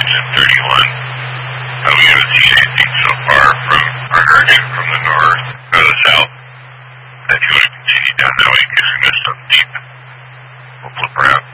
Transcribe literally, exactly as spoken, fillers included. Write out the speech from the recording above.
exit thirty-one. Uh, we haven't seen anything so far from our hurricane from the north or the south. If you want to continue down that way, because we missed something deep, we'll flip around.